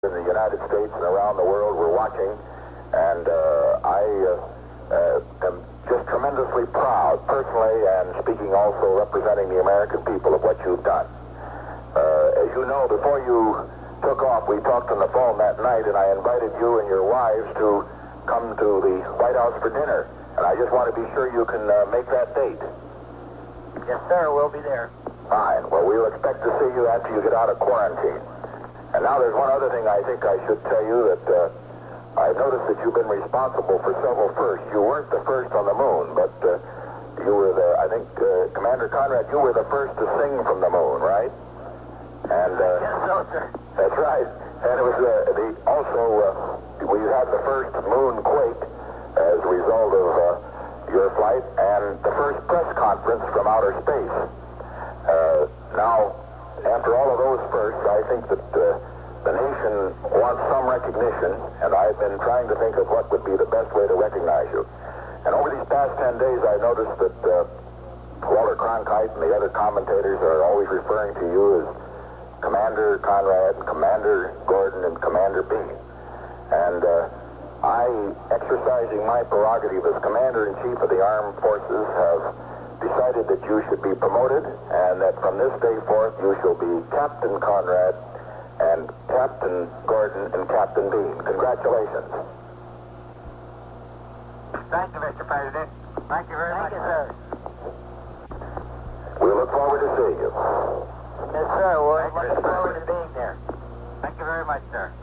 in the United States and around the world were watching, and I am just tremendously proud, personally, and speaking also representing the American people, of what you've done. As you know, before you took off, we talked on the phone that night, and I invited you and your wives to come to the White House for dinner, and I just want to be sure you can make that date. Yes, sir, we'll be there. Fine. Well, we'll expect to see you after you get out of quarantine. And now there's one other thing I think I should tell you, that I've noticed that you've been responsible for several firsts. You weren't the first on the moon, but you were I think, Commander Conrad, you were the first to sing from the moon, right? And Yes, so, sir. that's right. And it was we had the first moon quake as a result of your flight, and the first press conference from outer space. Now, after all of those firsts, I think that the nation wants some recognition, and I've been trying to think of what would be the best way to recognize you. And over these past 10 days, I noticed that Walter Cronkite and the other commentators are always referring to you as Commander Conrad, Commander Gordon, and Commander Bean. And I, exercising my prerogative as Commander-in-Chief of the Armed Forces, have decided that you should be promoted, and that from this day forth you shall be Captain Conrad and Captain Gordon and Captain Bean. Congratulations. Thank you, Mr. President. Thank you very much, sir. We look forward to seeing you. Yes, sir. We're looking forward to being there. Thank you very much, sir.